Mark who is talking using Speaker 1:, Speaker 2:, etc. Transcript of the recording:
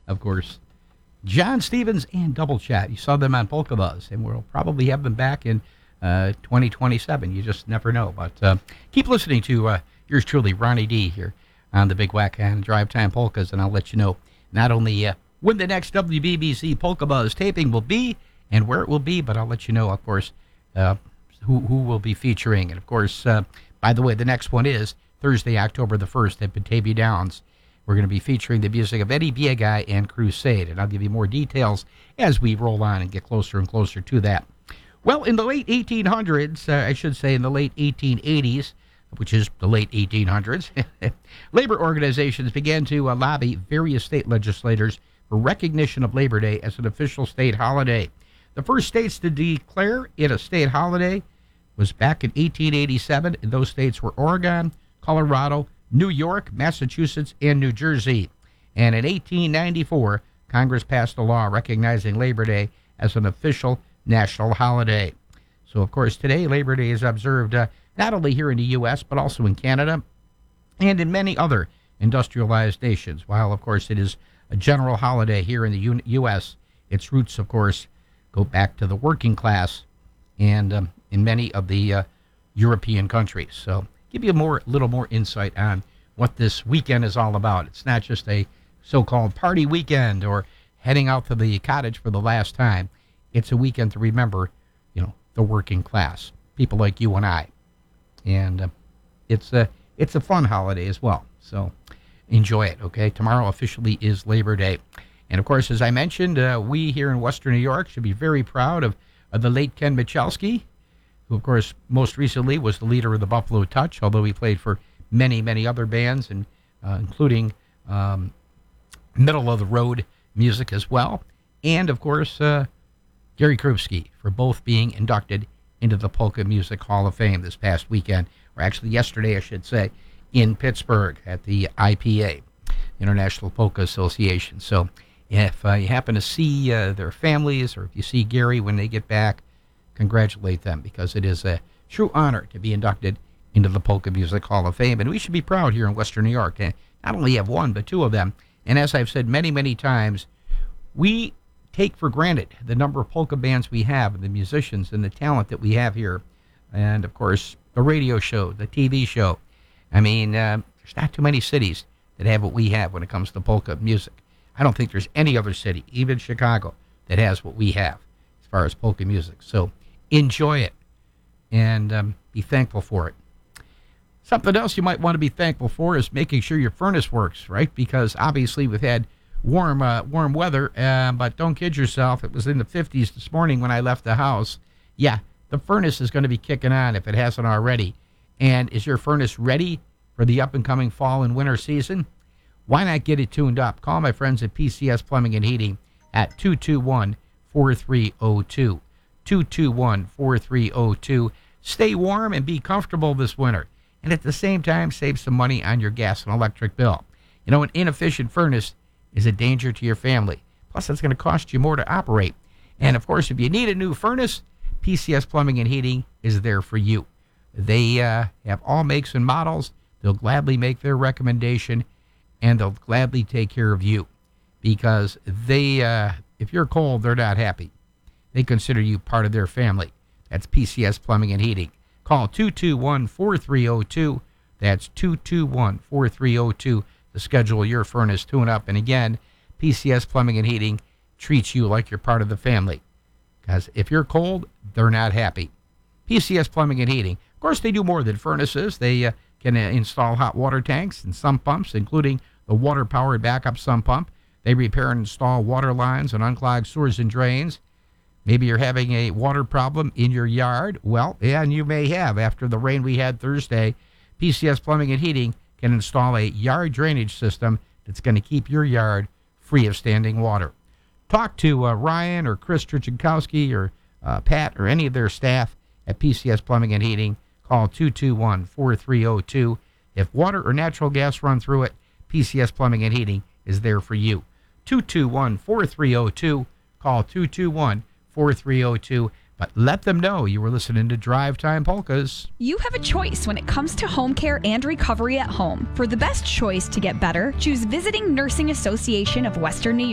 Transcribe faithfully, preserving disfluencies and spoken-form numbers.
Speaker 1: of course, John Stevens and Double Chat. You saw them on Polka Buzz, and we'll probably have them back in uh, twenty twenty-seven. You just never know. But uh, keep listening to uh, yours truly, Ronnie D, here on the Big Whack and Drive Time Polkas, and I'll let you know not only uh, when the next W B B C Polka Buzz taping will be and where it will be, but I'll let you know, of course, uh, who, who will be featuring. And, of course, uh, by the way, the next one is Thursday, October the first at Batavia Downs. We're going to be featuring the music of Eddie Biegai and Crusade, and I'll give you more details as we roll on and get closer and closer to that. Well, in the late eighteen hundreds, uh, I should say in the late eighteen eighties, which is the late eighteen hundreds, labor organizations began to uh, lobby various state legislators for recognition of Labor Day as an official state holiday. The first states to declare it a state holiday was back in eighteen eighty-seven, and those states were Oregon, Colorado, New York, Massachusetts, and New Jersey. And in eighteen ninety-four, Congress passed a law recognizing Labor Day as an official national holiday. So, of course, today Labor Day is observed uh, not only here in the U S, but also in Canada and in many other industrialized nations. While, of course, it is a general holiday here in the U- U.S., its roots, of course, go back to the working class and um, in many of the uh, European countries. So give you a more, little more insight on what this weekend is all about. It's not just a so-called party weekend or heading out to the cottage for the last time. It's a weekend to remember, you know, the working class, people like you and I. And uh, it's, a, it's a fun holiday as well. So enjoy it, okay? Tomorrow officially is Labor Day. And, of course, as I mentioned, uh, we here in Western New York should be very proud of, of the late Ken Michalski, who, of course, most recently was the leader of the Buffalo Touch, although he played for many, many other bands, and uh, including um, middle-of-the-road music as well. And, of course, uh, Gary Krupski, for both being inducted into the Polka Music Hall of Fame this past weekend, or actually yesterday, I should say, in Pittsburgh at the I P A, International Polka Association. So if uh, you happen to see uh, their families, or if you see Gary when they get back, congratulate them, because it is a true honor to be inducted into the Polka Music Hall of Fame. And we should be proud here in Western New York to not only have one, but two of them. And as I've said many, many times, we take for granted the number of polka bands we have, and the musicians and the talent that we have here. And, of course, the radio show, the T V show. I mean, uh, there's not too many cities that have what we have when it comes to polka music. I don't think there's any other city, even Chicago, that has what we have as far as polka music. So enjoy it and um, be thankful for it. Something else you might want to be thankful for is making sure your furnace works, right? Because obviously we've had warm uh, warm weather, uh, but don't kid yourself. It was in the fifties this morning when I left the house. Yeah, the furnace is going to be kicking on if it hasn't already. And is your furnace ready for the up-and-coming fall and winter season? Why not get it tuned up? Call my friends at P C S Plumbing and Heating at two two one, four three zero two. two two one, four three zero two. Stay warm and be comfortable this winter, and at the same time save some money on your gas and electric bill. You know, an inefficient furnace is a danger to your family. Plus, it's going to cost you more to operate. And, of course, if you need a new furnace, P C S Plumbing and Heating is there for you. They uh, have all makes and models. They'll gladly make their recommendation, and they'll gladly take care of you, because they, uh, if you're cold, they're not happy. They consider you part of their family. That's P C S Plumbing and Heating. Call two two one, four three zero two. That's two two one, four three zero two to schedule your furnace tune-up. And again, P C S Plumbing and Heating treats you like you're part of the family, because if you're cold, they're not happy. P C S Plumbing and Heating. Of course, they do more than furnaces. They uh, can uh, install hot water tanks and sump pumps, including the water-powered backup sump pump. They repair and install water lines and unclog sewers and drains. Maybe you're having a water problem in your yard. Well, yeah, and you may have. After the rain we had Thursday, P C S Plumbing and Heating can install a yard drainage system that's going to keep your yard free of standing water. Talk to uh, Ryan or Chris Trichikowski or uh, Pat or any of their staff at P C S Plumbing and Heating. Call two two one, four three zero two. If water or natural gas run through it, P C S Plumbing and Heating is there for you. two two one, four three zero two. Call two two one, four three zero two. But let them know you were listening to Drive Time Polkas.
Speaker 2: You have a choice when it comes to home care and recovery at home. For the best choice to get better, choose Visiting Nursing Association of Western New York.